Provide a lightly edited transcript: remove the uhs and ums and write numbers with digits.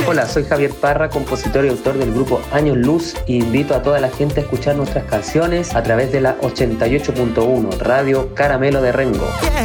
Hola, soy Javier Parra, compositor y autor del grupo Años Luz, e invito a toda la gente a escuchar nuestras canciones a través de la 88.1 Radio Caramelo de Rengo.